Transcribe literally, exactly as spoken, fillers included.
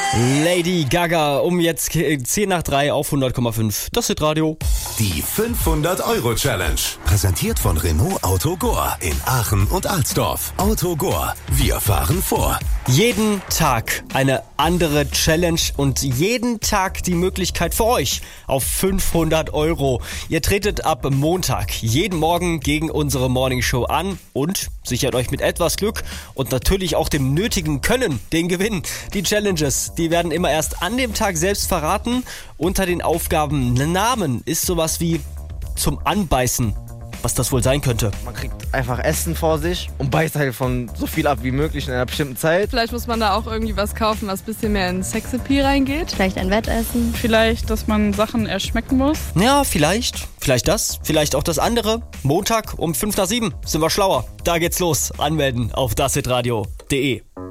Lady Gaga um jetzt zehn nach drei auf hundert Komma fünf. Das ist Radio. Die fünfhundert-Euro-Challenge. Präsentiert von Renault Autogor in Aachen und Alsdorf. Autogor. Wir fahren vor. Jeden Tag eine andere Challenge und jeden Tag die Möglichkeit für euch auf fünfhundert Euro. Ihr tretet ab Montag jeden Morgen gegen unsere Morningshow an und sichert euch mit etwas Glück und natürlich auch dem nötigen Können den Gewinn. Die Challenges, die werden immer erst an dem Tag selbst verraten. Unter den Aufgaben Namen ist sowas wie zum Anbeißen. Was das wohl sein könnte. Man kriegt einfach Essen vor sich und beißt halt von so viel ab wie möglich in einer bestimmten Zeit. Vielleicht muss man da auch irgendwie was kaufen, was ein bisschen mehr in Sexappeal reingeht. Vielleicht ein Wettessen. Vielleicht, dass man Sachen erschmecken muss. Ja, vielleicht. Vielleicht das, vielleicht auch das andere. Montag um fünf nach sieben sind wir schlauer. Da geht's los. Anmelden auf das hit radio punkt de.